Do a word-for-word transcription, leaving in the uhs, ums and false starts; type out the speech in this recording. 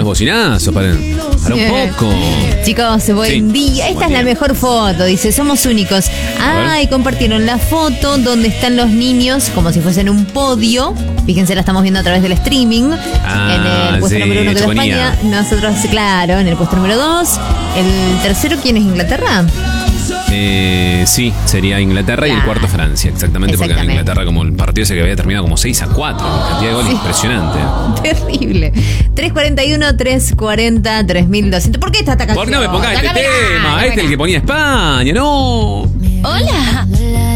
los bocinazos, para, para un poco. Chicos, buen Sí. día. Esta Buen es la día. mejor foto, dice, somos únicos. Ah, y compartieron la foto donde están los niños como si fuesen un podio. Fíjense, la estamos viendo a través del streaming. Ah, en el puesto sí, número uno quedó Hegemonía. España. Nosotros, claro, en el puesto número dos. El tercero, ¿quién es? ¿Inglaterra? Eh, sí, sería Inglaterra y el Claro. cuarto Francia, exactamente, porque en Exactamente. Inglaterra como el partido ese que había terminado como seis a cuatro, cantidad de goles Sí. impresionante. Terrible. tres cuarenta y uno, tres cuarenta, tres mil doscientos. ¿Por qué está esta canción? ¿Por qué no me pongas este Sácamela, tema? Este es el sácamela. que ponía España, no. Hola.